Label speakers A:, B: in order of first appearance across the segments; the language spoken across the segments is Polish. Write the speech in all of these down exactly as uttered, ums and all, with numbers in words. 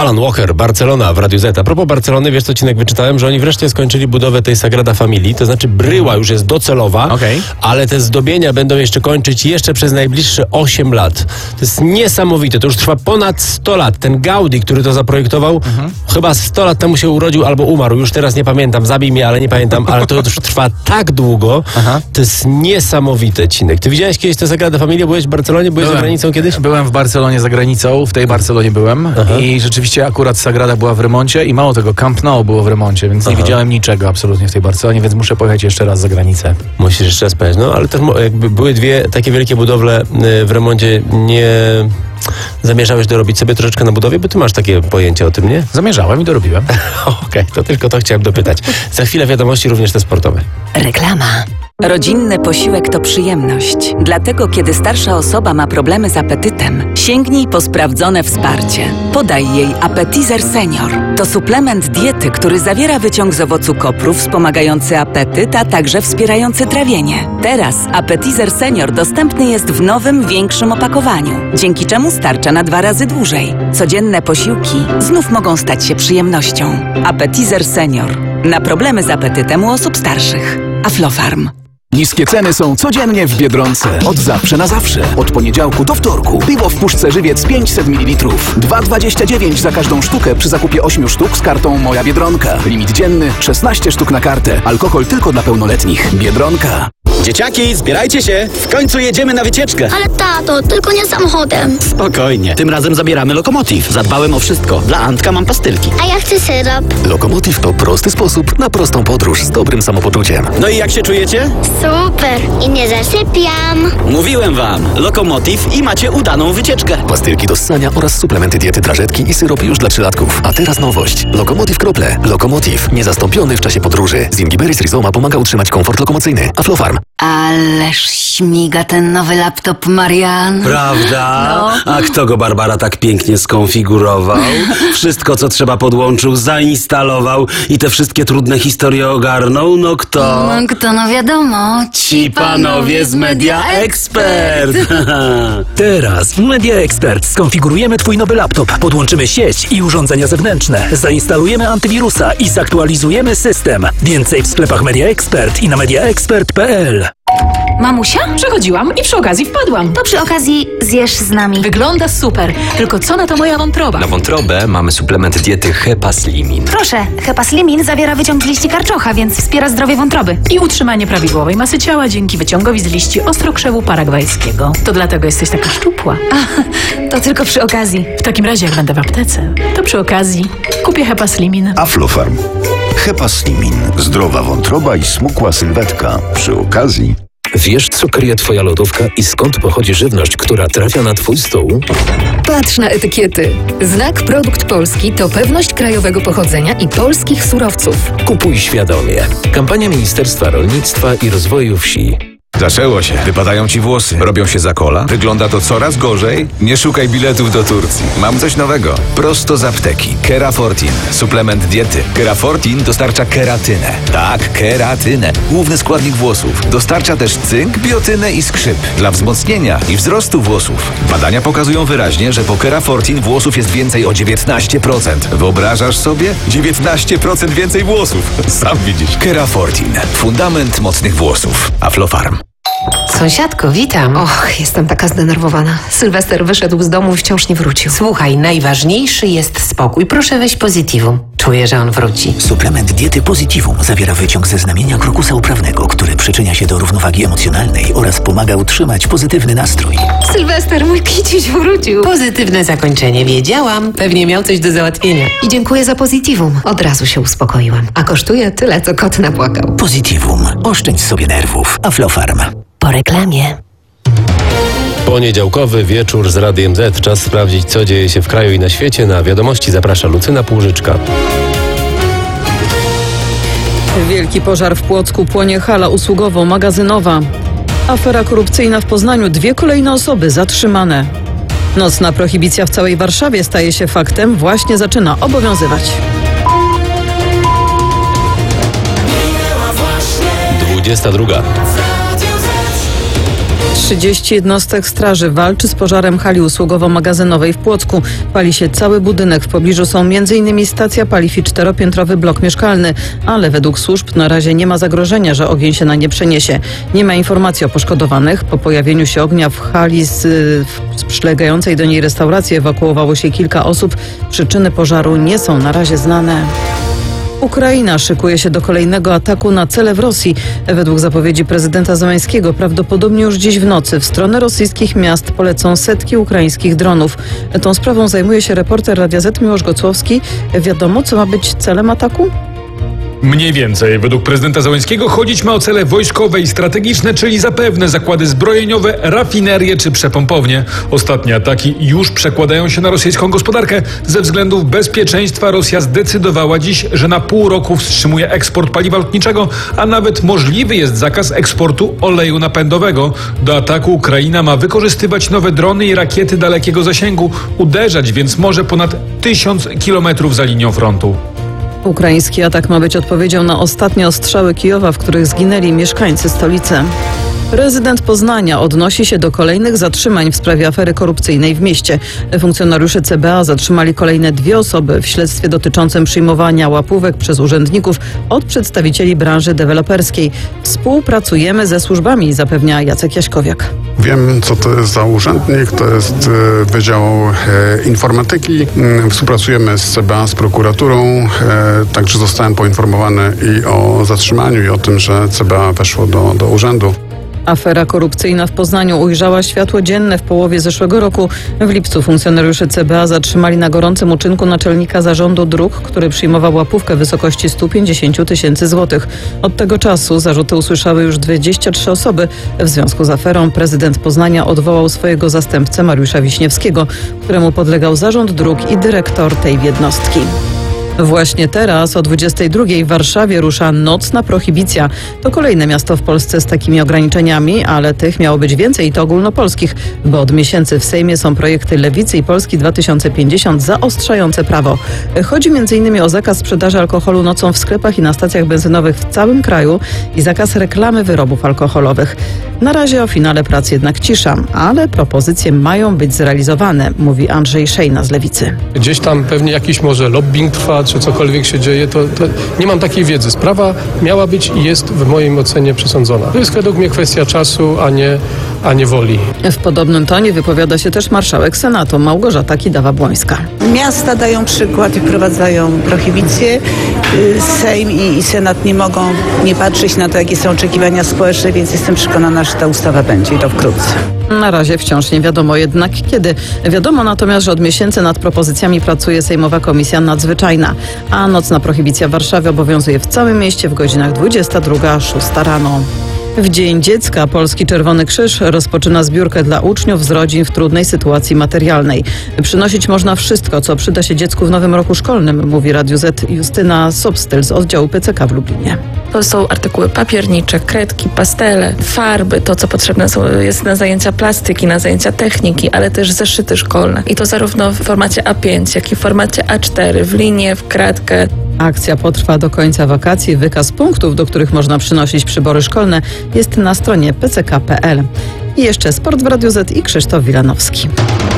A: Alan Walker, Barcelona w Radiu Z. A propos Barcelony, wiesz co, Cinek, wyczytałem, że oni wreszcie skończyli budowę tej Sagrada Familii, to znaczy bryła już jest docelowa,
B: okay.
A: ale te zdobienia będą jeszcze kończyć jeszcze przez najbliższe osiem lat. To jest niesamowite, to już trwa ponad sto lat. Ten Gaudi, który to zaprojektował, mhm. chyba sto lat temu się urodził albo umarł, już teraz nie pamiętam, zabij mnie, ale nie pamiętam, ale to już trwa tak długo, Aha. to jest niesamowite, Cinek. Ty widziałeś kiedyś tę Sagradę Familię? Byłeś w Barcelonie? Byłeś byłem, za granicą kiedyś?
B: Byłem w Barcelonie za granicą, w tej Barcelonie byłem Aha. i rzeczywiście akurat Sagrada była w remoncie i mało tego, Camp Nou było w remoncie, więc Aha. nie widziałem niczego absolutnie w tej Barcelonie, więc muszę pojechać jeszcze raz za granicę.
A: Musisz jeszcze raz pojechać, no ale też jakby były dwie takie wielkie budowle w remoncie, nie zamierzałeś dorobić sobie troszeczkę na budowie, bo ty masz takie pojęcie o tym, nie?
B: Zamierzałem i dorobiłem.
A: Okej, okay, to tylko to chciałem dopytać. Za chwilę wiadomości również te sportowe.
C: Reklama. Rodzinny posiłek to przyjemność. Dlatego, kiedy starsza osoba ma problemy z apetytem, sięgnij po sprawdzone wsparcie. Podaj jej Appetizer Senior. To suplement diety, który zawiera wyciąg z owocu kopru wspomagający apetyt, a także wspierający trawienie. Teraz Appetizer Senior dostępny jest w nowym, większym opakowaniu, dzięki czemu starcza na dwa razy dłużej. Codzienne posiłki znów mogą stać się przyjemnością. Appetizer Senior. Na problemy z apetytem u osób starszych. Aflofarm.
D: Niskie ceny są codziennie w Biedronce. Od zawsze na zawsze. Od poniedziałku do wtorku. Piwo w puszce Żywiec pięćset mililitrów. dwa dwadzieścia dziewięć za każdą sztukę przy zakupie ośmiu sztuk z kartą Moja Biedronka. Limit dzienny szesnaście sztuk na kartę. Alkohol tylko dla pełnoletnich. Biedronka.
E: Dzieciaki, zbierajcie się! W końcu jedziemy na wycieczkę!
F: Ale tato, tylko nie samochodem.
E: Spokojnie, tym razem zabieramy Lokomotiv. Zadbałem o wszystko. Dla Antka mam pastylki.
F: A ja chcę syrop.
G: Lokomotiv to prosty sposób na prostą podróż z dobrym samopoczuciem.
E: No i jak się czujecie?
F: Super! I nie zasypiam.
E: Mówiłem wam, Lokomotiv i macie udaną wycieczkę.
G: Pastylki do ssania oraz suplementy diety, drażetki i syropy już dla trzylatków. A teraz nowość. Lokomotiv krople. Lokomotiv. Niezastąpiony w czasie podróży. Z Ingiberis Rizoma pomaga utrzymać komfort lokomocyjny. Aflofarm.
H: Ależ śmiga ten nowy laptop, Marian.
I: Prawda?
H: No.
I: A kto go, Barbara, tak pięknie skonfigurował? Wszystko, co trzeba, podłączył, zainstalował i te wszystkie trudne historie ogarnął? No kto?
H: No kto, no wiadomo.
I: Ci panowie z Media Expert.
J: Teraz w Media Expert skonfigurujemy twój nowy laptop, podłączymy sieć i urządzenia zewnętrzne, zainstalujemy antywirusa i zaktualizujemy system. Więcej w sklepach Media Expert i na media expert kropka p l.
K: Mamusia? Przechodziłam i przy okazji wpadłam.
L: To przy okazji zjesz z nami.
K: Wygląda super, tylko co na to moja wątroba?
M: Na wątrobę mamy suplement diety Hepaslimin.
L: Proszę, Hepaslimin zawiera wyciąg z liści karczocha, więc wspiera zdrowie wątroby.
K: I utrzymanie prawidłowej masy ciała dzięki wyciągowi z liści ostrokrzewu paragwajskiego. To dlatego jesteś taka szczupła.
L: A, to tylko przy okazji.
K: W takim razie, jak będę w aptece, to przy okazji kupię Hepaslimin.
N: Aflofarm. Hepaslimin. Zdrowa wątroba i smukła sylwetka. Przy okazji...
G: Wiesz, co kryje twoja lodówka i skąd pochodzi żywność, która trafia na twój stół?
O: Patrz na etykiety. Znak Produkt Polski to pewność krajowego pochodzenia i polskich surowców.
G: Kupuj świadomie. Kampania Ministerstwa Rolnictwa i Rozwoju Wsi.
P: Zaczęło się. Wypadają ci włosy. Robią się za kola. Wygląda to coraz gorzej. Nie szukaj biletów do Turcji. Mam coś nowego. Prosto z apteki. Kerafortin. Suplement diety. Kerafortin dostarcza keratynę. Tak, keratynę. Główny składnik włosów. Dostarcza też cynk, biotynę i skrzyp. Dla wzmocnienia i wzrostu włosów. Badania pokazują wyraźnie, że po Kerafortin włosów jest więcej o dziewiętnaście procent. Wyobrażasz sobie? dziewiętnaście procent więcej włosów. Sam widzisz. Kerafortin. Fundament mocnych włosów. Aflofarm.
O: Sąsiadko, witam. Och, jestem taka zdenerwowana. Sylwester wyszedł z domu i wciąż nie wrócił.
Q: Słuchaj, najważniejszy jest spokój. Proszę weź Positivum. Czuję, że on wróci.
R: Suplement diety Positivum zawiera wyciąg ze znamienia krokusa uprawnego, który przyczynia się do równowagi emocjonalnej oraz pomaga utrzymać pozytywny nastrój.
O: Sylwester, mój kiciuś wrócił.
Q: Pozytywne zakończenie, wiedziałam. Pewnie miał coś do załatwienia.
O: I dziękuję za Positivum. Od razu się uspokoiłam. A kosztuje tyle, co kot napłakał.
R: Positivum. Oszczędź sobie nerwów. Aflofarm.
Q: Po reklamie.
A: Poniedziałkowy wieczór z Radiem Z. Czas sprawdzić, co dzieje się w kraju i na świecie. Na wiadomości zaprasza Lucyna Półżyczka.
S: Wielki pożar w Płocku, płonie hala usługowo-magazynowa. Afera korupcyjna w Poznaniu, dwie kolejne osoby zatrzymane. Nocna prohibicja w całej Warszawie staje się faktem, właśnie zaczyna obowiązywać.
A: dwudziesta druga.
S: trzydzieści jednostek straży walczy z pożarem hali usługowo-magazynowej w Płocku. Pali się cały budynek. W pobliżu są między innymi stacja paliw i czteropiętrowy blok mieszkalny, ale według służb na razie nie ma zagrożenia, że ogień się na nie przeniesie. Nie ma informacji o poszkodowanych. Po pojawieniu się ognia w hali z, z przylegającej do niej restauracji ewakuowało się kilka osób. Przyczyny pożaru nie są na razie znane. Ukraina szykuje się do kolejnego ataku na cele w Rosji. Według zapowiedzi prezydenta Zełańskiego prawdopodobnie już dziś w nocy w stronę rosyjskich miast polecą setki ukraińskich dronów. Tą sprawą zajmuje się reporter Radia Z Miłosz Gocłowski. Wiadomo, co ma być celem ataku?
T: Mniej więcej. Według prezydenta Zełańskiego chodzić ma o cele wojskowe i strategiczne, czyli zapewne zakłady zbrojeniowe, rafinerie czy przepompownie. Ostatnie ataki już przekładają się na rosyjską gospodarkę. Ze względów bezpieczeństwa Rosja zdecydowała dziś, że na pół roku wstrzymuje eksport paliwa lotniczego, a nawet możliwy jest zakaz eksportu oleju napędowego. Do ataku Ukraina ma wykorzystywać nowe drony i rakiety dalekiego zasięgu, uderzać więc może ponad tysiąc kilometrów za linią frontu.
S: Ukraiński atak ma być odpowiedzią na ostatnie ostrzały Kijowa, w których zginęli mieszkańcy stolicy. Prezydent Poznania odnosi się do kolejnych zatrzymań w sprawie afery korupcyjnej w mieście. Funkcjonariusze C B A zatrzymali kolejne dwie osoby w śledztwie dotyczącym przyjmowania łapówek przez urzędników od przedstawicieli branży deweloperskiej. Współpracujemy ze służbami, zapewnia Jacek Jaśkowiak.
U: Wiem, co to jest za urzędnik, to jest Wydział Informatyki. Współpracujemy z C B A, z prokuraturą, także zostałem poinformowany i o zatrzymaniu i o tym, że C B A weszło do, do urzędu.
S: Afera korupcyjna w Poznaniu ujrzała światło dzienne w połowie zeszłego roku. W lipcu funkcjonariusze C B A zatrzymali na gorącym uczynku naczelnika zarządu dróg, który przyjmował łapówkę w wysokości stu pięćdziesięciu tysięcy złotych. Od tego czasu zarzuty usłyszały już dwadzieścia trzy osoby. W związku z aferą prezydent Poznania odwołał swojego zastępcę Mariusza Wiśniewskiego, któremu podlegał zarząd dróg i dyrektor tej jednostki. Właśnie teraz o dwudziestej drugiej w Warszawie rusza nocna prohibicja. To kolejne miasto w Polsce z takimi ograniczeniami, ale tych miało być więcej i to ogólnopolskich, bo od miesięcy w Sejmie są projekty Lewicy i Polski dwa tysiące pięćdziesiąt zaostrzające prawo. Chodzi między innymi o zakaz sprzedaży alkoholu nocą w sklepach i na stacjach benzynowych w całym kraju i zakaz reklamy wyrobów alkoholowych. Na razie o finale prac jednak cisza, ale propozycje mają być zrealizowane, mówi Andrzej Szejna z Lewicy.
V: Gdzieś tam pewnie jakiś może lobbying trwa, czy cokolwiek się dzieje, to, to nie mam takiej wiedzy. Sprawa miała być i jest w mojej ocenie przesądzona. To jest według mnie kwestia czasu, a nie, a nie woli.
S: W podobnym tonie wypowiada się też marszałek Senatu Małgorzata Kidawa-Błońska.
W: Miasta dają przykład i wprowadzają prohibicję. Sejm i Senat nie mogą nie patrzeć na to, jakie są oczekiwania społeczne, więc jestem przekonana, że ta ustawa będzie i to wkrótce.
S: Na razie wciąż nie wiadomo jednak kiedy. Wiadomo natomiast, że od miesięcy nad propozycjami pracuje Sejmowa Komisja Nadzwyczajna, a nocna prohibicja w Warszawie obowiązuje w całym mieście w godzinach dwudziesta druga szósta rano. W Dzień Dziecka Polski Czerwony Krzyż rozpoczyna zbiórkę dla uczniów z rodzin w trudnej sytuacji materialnej. Przynosić można wszystko, co przyda się dziecku w nowym roku szkolnym, mówi Radiu Z Justyna Sobstyl z oddziału P C K w Lublinie.
X: To są artykuły papiernicze, kredki, pastele, farby, to co potrzebne są, jest na zajęcia plastyki, na zajęcia techniki, ale też zeszyty szkolne. I to zarówno w formacie A pięć, jak i w formacie A cztery, w linię, w kratkę.
S: Akcja potrwa do końca wakacji. Wykaz punktów, do których można przynosić przybory szkolne, jest na stronie p c k kropka p l. I jeszcze sport w Radiu Z i Krzysztof Wilanowski.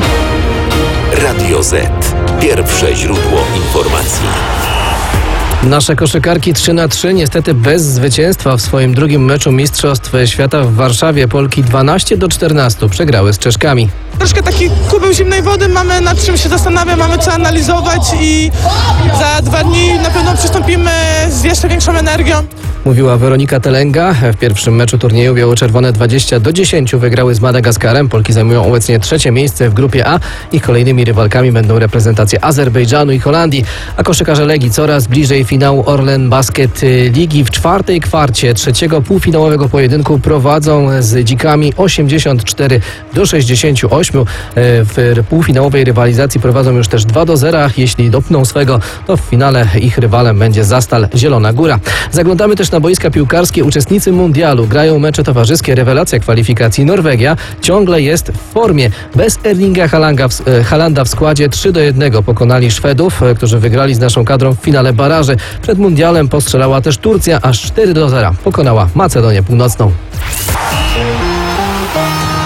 Y: Radio Z. Pierwsze źródło informacji.
B: Nasze koszykarki trzy na trzy niestety bez zwycięstwa w swoim drugim meczu Mistrzostw Świata w Warszawie. Polki dwanaście do czternastu przegrały z Czeszkami.
Z: Troszkę taki kubeł zimnej wody, mamy nad czym się zastanawiać, mamy co analizować i za dwa dni na pewno przystąpimy z jeszcze większą energią.
B: Mówiła Weronika Telenga. W pierwszym meczu turnieju biało-czerwone dwadzieścia do dziesięciu wygrały z Madagaskarem. Polki zajmują obecnie trzecie miejsce w grupie A. Ich kolejnymi rywalkami będą reprezentacje Azerbejdżanu i Holandii. A koszykarze Legii coraz bliżej finału Orlen Basket Ligi. W czwartej kwarcie trzeciego półfinałowego pojedynku prowadzą z Dzikami osiemdziesiąt cztery do sześćdziesięciu ośmiu. W półfinałowej rywalizacji prowadzą już też dwa do zera. Jeśli dopną swego, to w finale ich rywalem będzie Zastal Zielona Góra. Zaglądamy też na boiska piłkarskie. Uczestnicy mundialu grają mecze towarzyskie. Rewelacja kwalifikacji. Norwegia ciągle jest w formie. Bez Erlinga Haalanda w składzie trzy do jednego pokonali Szwedów, którzy wygrali z naszą kadrą w finale baraży. Przed mundialem postrzelała też Turcja, aż cztery do zera pokonała Macedonię Północną.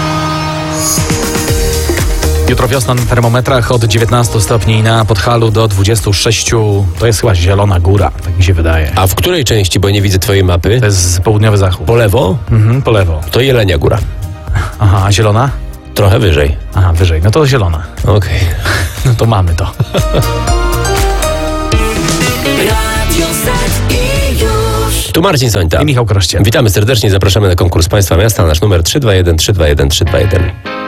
C: Jutro wiosna na termometrach od dziewiętnastu stopni na Podhalu do dwudziestu sześciu. To jest chyba Zielona Góra, tak mi się wydaje.
A: A w której części, bo nie widzę twojej mapy?
C: To jest południowy zachód.
A: Po lewo?
C: Mhm, po lewo.
A: To Jelenia Góra.
C: Aha, a zielona?
A: Trochę wyżej.
C: Aha, wyżej. No to zielona.
A: Okej. Okay.
C: No to mamy to.
A: Tu Marcin Sońta
C: i Michał Krościel.
A: Witamy serdecznie, zapraszamy na konkurs Państwa Miasta. Nasz numer trzy dwa jeden trzy dwa jeden trzy dwa jeden.